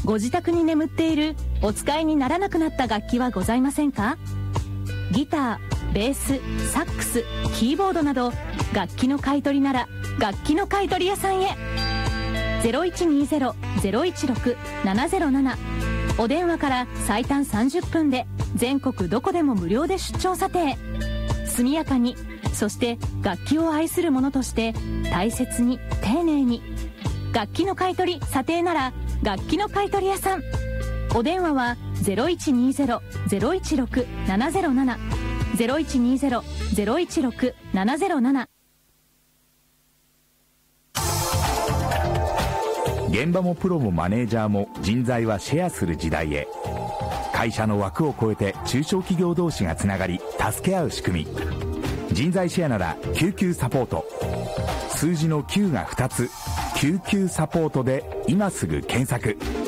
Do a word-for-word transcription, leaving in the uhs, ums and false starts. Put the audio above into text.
ご自宅に眠っているお使いにならなくなった楽器はございませんか？ギター、ベース、サックス、キーボードなど楽器の買い取りなら楽器の買い取り屋さんへ。 ゼロいちにゼロ ゼロいちろく ななゼロなな お電話から最短さんじゅっぷんで全国どこでも無料で出張査定。速やかに、そして楽器を愛する者として大切に丁寧に。楽器の買い取り査定なら楽器の買い取り屋さん。お電話は ゼロいちにゼロ ゼロいちろく ななゼロなな ゼロいちにゼロ ゼロいちろく ななゼロなな。 現場もプロもマネージャーも人材はシェアする時代へ。会社の枠を超えて中小企業同士がつながり助け合う仕組み。人材シェアなら救急サポート。数字のきゅうがふたつ、救急サポートで今すぐ検索。